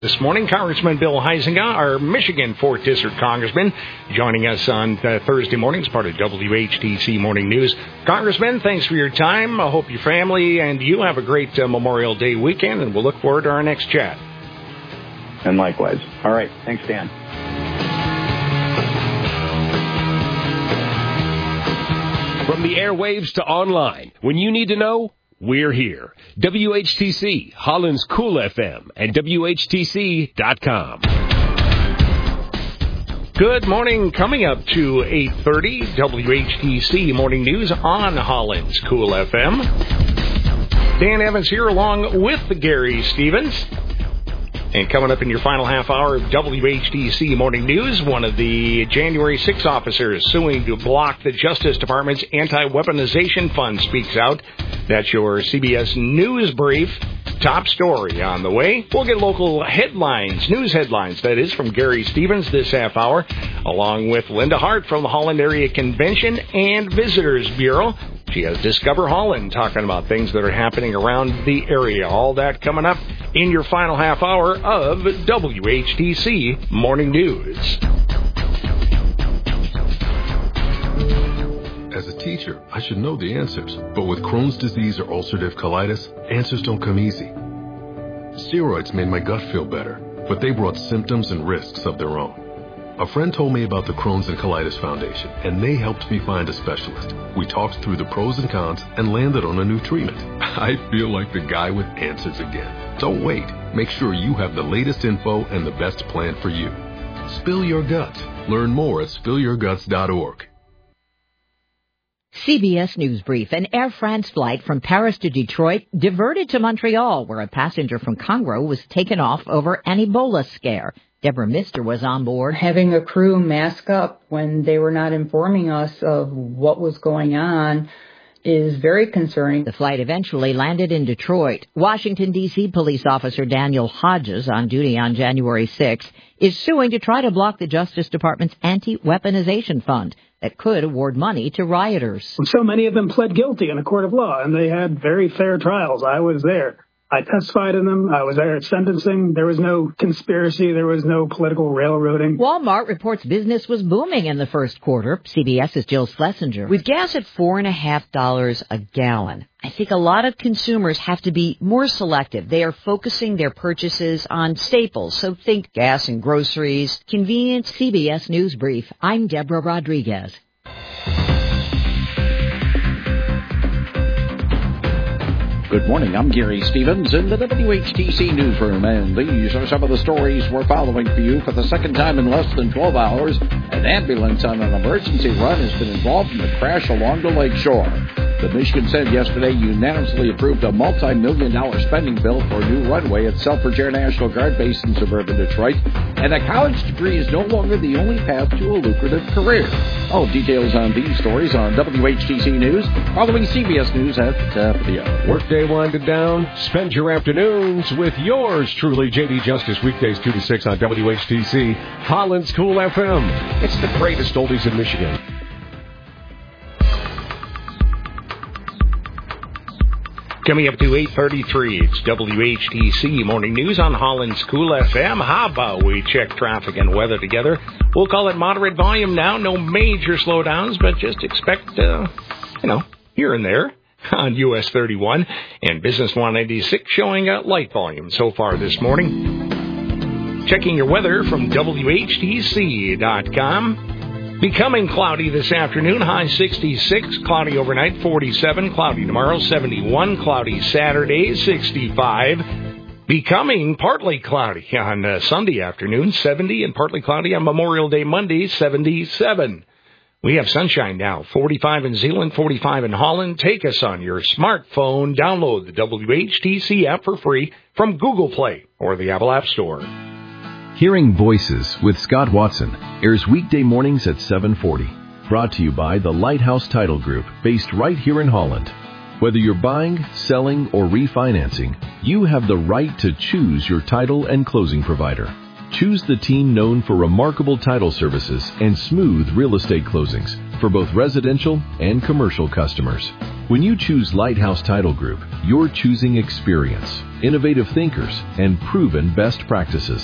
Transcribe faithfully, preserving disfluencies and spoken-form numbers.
This morning, Congressman Bill Huizenga, our Michigan fourth District Congressman, joining us on uh, Thursday morning as part of W H T C Morning News. Congressman, thanks for your time. I hope your family and you have a great uh, Memorial Day weekend, and we'll look forward to our next chat. And likewise. All right. Thanks, Dan. From the airwaves to online, when you need to know, we're here. W H T C, Holland's Cool F M, and W H T C dot com. Good morning. Coming up to eight thirty, W H T C Morning News on Holland's Cool F M. Dan Evans here along with Gary Stevens. And coming up in your final half hour of W H T C Morning News, one of the January sixth officers suing to block the Justice Department's anti-weaponization fund speaks out. That's your C B S News Brief. Top story on the way. We'll get local headlines, news headlines, that is, from Gary Stevens this half hour, along with Linda Hart from the Holland Area Convention and Visitors Bureau. She has Discover Holland, talking about things that are happening around the area. All that coming up in your final half hour of W H T C Morning News. As a teacher, I should know the answers. But with Crohn's disease or ulcerative colitis, answers don't come easy. Steroids made my gut feel better, but they brought symptoms and risks of their own. A friend told me about the Crohn's and Colitis Foundation, and they helped me find a specialist. We talked through the pros and cons and landed on a new treatment. I feel like the guy with answers again. Don't wait. Make sure you have the latest info and the best plan for you. Spill your guts. Learn more at spill your guts dot org. C B S News Brief. An Air France flight from Paris to Detroit diverted to Montreal, where a passenger from Congo was taken off over an Ebola scare. Deborah Mister was on board. Having a crew mask up when they were not informing us of what was going on is very concerning. The flight eventually landed in Detroit. Washington, D C police officer Daniel Hodges, on duty on January sixth, is suing to try to block the Justice Department's anti-weaponization fund that could award money to rioters. So many of them pled guilty in a court of law, and they had very fair trials. I was there. I testified in them. I was there at sentencing. There was no conspiracy. There was no political railroading. Walmart reports business was booming in the first quarter. CBS's Jill Schlesinger. With gas at four and a half dollars a gallon, I think a lot of consumers have to be more selective. They are focusing their purchases on staples. So think gas and groceries. Convenience. C B S News Brief. I'm Deborah Rodriguez. Good morning, I'm Gary Stevens in the W H T C Newsroom, and these are some of the stories we're following for you. For the second time in less than twelve hours, an ambulance on an emergency run has been involved in a crash along the lake shore. The Michigan Senate yesterday unanimously approved a multi-million dollar spending bill for a new runway at Selfridge Air National Guard Base in suburban Detroit, and a college degree is no longer the only path to a lucrative career. All details on these stories on W H T C News, following C B S News at the top of the hour. Workday winded down. Spend your afternoons with yours truly, J D Justice, weekdays two to six on W H T C, Holland's Cool F M. It's the greatest oldies in Michigan. Coming up to eight thirty-three, it's W H T C Morning News on Holland's Cool F M. How about we check traffic and weather together? We'll call it moderate volume now. No major slowdowns, but just expect, uh, you know, here and there on U S thirty-one. And Business one ninety-six showing a light volume so far this morning. Checking your weather from W H T C dot com. Becoming cloudy this afternoon, high sixty-six, cloudy overnight, forty-seven, cloudy tomorrow, seventy-one, cloudy Saturday, sixty-five. Becoming partly cloudy on uh, Sunday afternoon, seventy, and partly cloudy on Memorial Day Monday, seventy-seven. We have sunshine now, forty-five in Zeeland, forty-five in Holland. Take us on your smartphone. Download the W H T C app for free from Google Play or the Apple App Store. Hearing Voices with Scott Watson airs weekday mornings at seven forty. Brought to you by the Lighthouse Title Group, based right here in Holland. Whether you're buying, selling, or refinancing, you have the right to choose your title and closing provider. Choose the team known for remarkable title services and smooth real estate closings for both residential and commercial customers. When you choose Lighthouse Title Group, you're choosing experience, innovative thinkers, and proven best practices.